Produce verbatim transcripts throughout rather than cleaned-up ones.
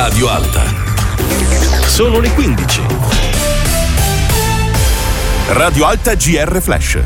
Radio Alta. Sono le quindici. Radio Alta G R Flash.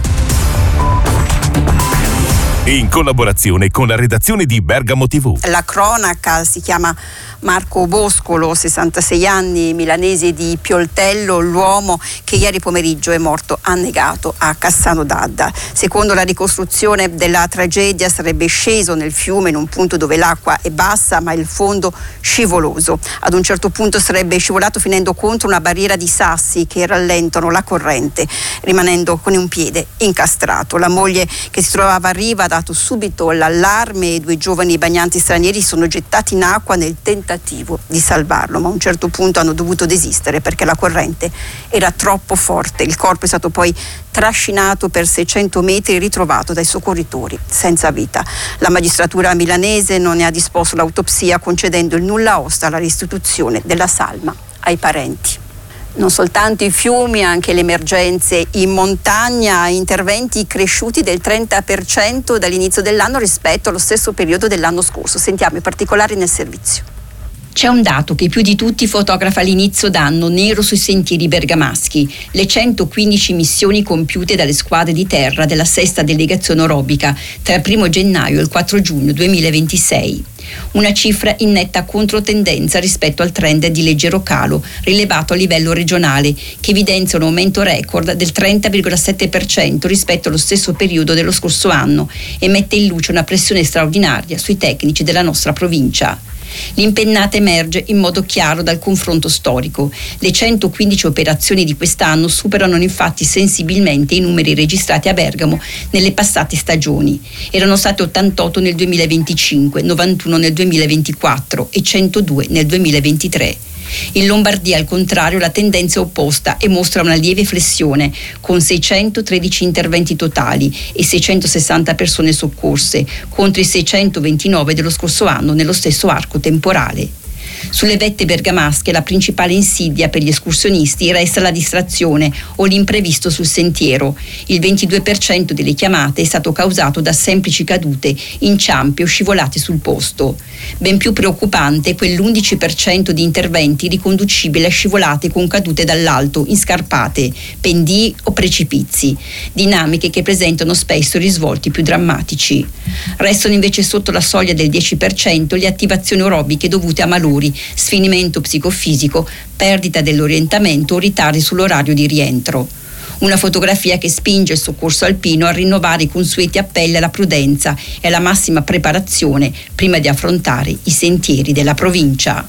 In collaborazione con la redazione di Bergamo tivù. La cronaca si chiama Marco Boscolo, sessantasei anni, milanese di Pioltello, l'uomo che ieri pomeriggio è morto annegato a Cassano d'Adda. Secondo la ricostruzione della tragedia sarebbe sceso nel fiume in un punto dove l'acqua è bassa ma il fondo scivoloso. Ad un certo punto sarebbe scivolato finendo contro una barriera di sassi che rallentano la corrente, rimanendo con un piede incastrato. La moglie che si trovava a riva ha dato subito l'allarme e due giovani bagnanti stranieri sono gettati in acqua nel tentativo di salvarlo, ma a un certo punto hanno dovuto desistere perché la corrente era troppo forte. Il corpo è stato poi trascinato per seicento metri e ritrovato dai soccorritori senza vita. La magistratura milanese non ne ha disposto l'autopsia, concedendo il nulla osta alla restituzione della salma ai parenti. Non soltanto i fiumi, anche le emergenze in montagna, interventi cresciuti del trenta per cento dall'inizio dell'anno rispetto allo stesso periodo dell'anno scorso. Sentiamo i particolari nel servizio. C'è un dato che più di tutti fotografa l'inizio d'anno nero sui sentieri bergamaschi: le centoquindici missioni compiute dalle squadre di terra della sesta delegazione orobica tra il primo gennaio e il quattro giugno duemilaventisei. Una cifra in netta controtendenza rispetto al trend di leggero calo rilevato a livello regionale, che evidenzia un aumento record del trenta virgola sette per cento rispetto allo stesso periodo dello scorso anno e mette in luce una pressione straordinaria sui tecnici della nostra provincia. L'impennata emerge in modo chiaro dal confronto storico. Le centoquindici operazioni di quest'anno superano infatti sensibilmente i numeri registrati a Bergamo nelle passate stagioni. Erano state ottantotto nel duemilaventicinque, novantuno nel duemilaventiquattro e centodue nel duemilaventitré. In Lombardia, al contrario, la tendenza è opposta e mostra una lieve flessione, con seicentotredici interventi totali e seicentosessanta persone soccorse, contro i seicentoventinove dello scorso anno nello stesso arco temporale. Sulle vette bergamasche la principale insidia per gli escursionisti resta la distrazione o l'imprevisto sul sentiero. Il ventidue per cento delle chiamate è stato causato da semplici cadute, inciampi o scivolate sul posto. Ben più preoccupante è quell'undici per cento di interventi riconducibili a scivolate con cadute dall'alto, in scarpate, pendii o precipizi, dinamiche che presentano spesso risvolti più drammatici. Restano invece sotto la soglia del dieci per cento le attivazioni aerobiche dovute a malori, sfinimento psicofisico, perdita dell'orientamento o ritardi sull'orario di rientro. Una fotografia che spinge il soccorso alpino a rinnovare i consueti appelli alla prudenza e alla massima preparazione prima di affrontare i sentieri della provincia.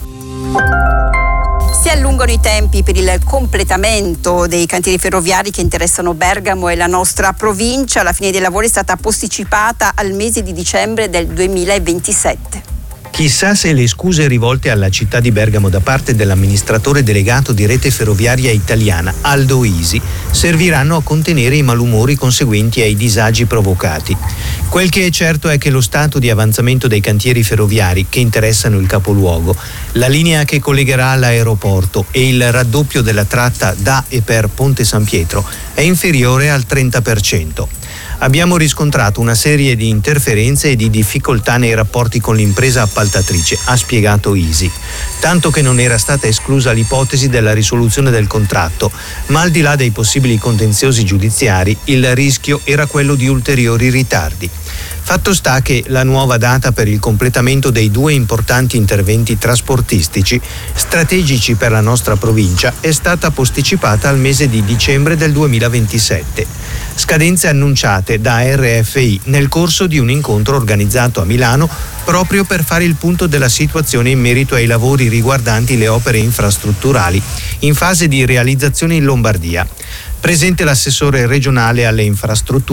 Si allungano i tempi per il completamento dei cantieri ferroviari che interessano Bergamo e la nostra provincia. La fine dei lavori è stata posticipata al mese di dicembre del duemilaventisette. Chissà se le scuse rivolte alla città di Bergamo da parte dell'amministratore delegato di Rete Ferroviaria Italiana, Aldo Isi, serviranno a contenere i malumori conseguenti ai disagi provocati. Quel che è certo è che lo stato di avanzamento dei cantieri ferroviari che interessano il capoluogo, la linea che collegherà l'aeroporto e il raddoppio della tratta da e per Ponte San Pietro è inferiore al trenta per cento. Abbiamo riscontrato una serie di interferenze e di difficoltà nei rapporti con l'impresa appaltatrice, ha spiegato Isi. Tanto che non era stata esclusa l'ipotesi della risoluzione del contratto, ma al di là dei possibili contenziosi giudiziari, il rischio era quello di ulteriori ritardi. Fatto sta che la nuova data per il completamento dei due importanti interventi trasportistici strategici per la nostra provincia è stata posticipata al mese di dicembre del duemilaventisette. Scadenze annunciate da R F I nel corso di un incontro organizzato a Milano proprio per fare il punto della situazione in merito ai lavori riguardanti le opere infrastrutturali in fase di realizzazione in Lombardia. Presente l'assessore regionale alle infrastrutture